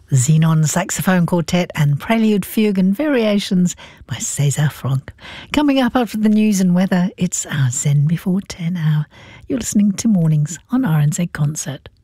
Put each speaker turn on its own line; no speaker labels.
Xenon Saxophone Quartet and Prelude, Fugue and Variations by César Franck. Coming up after the news and weather, it's our Zen Before 10 hour. You're listening to Mornings on RNZ Concert.